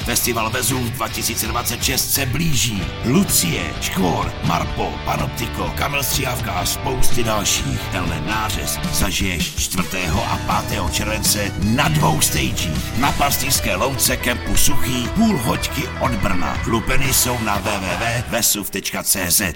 Festival Vezuv 2026 se blíží. Lucie, Škvor, Marpo, Panoptiko, Kamil Stříhavka a spousty dalších. Tenhle nářez zažiješ 4. a 5. července na 2 stagích. Na Pastýřské louce kempu Suchý, půl hoďky od Brna. Lupeny jsou na www.vesuv.cz.